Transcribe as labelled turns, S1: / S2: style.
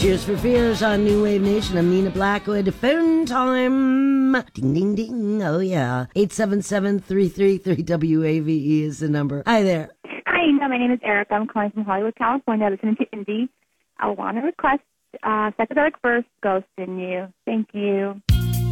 S1: Tears for Fears on New Wave Nation. I'm Nina Blackwood. Phone time. Ding, ding, ding. Oh, yeah. 877-333-WAVE is the number. Hi there.
S2: Hi, Nina. My name is Erica. I'm calling from Hollywood, California, listening to Indie. I want to request Psychedelic First, Ghost in You. Thank you.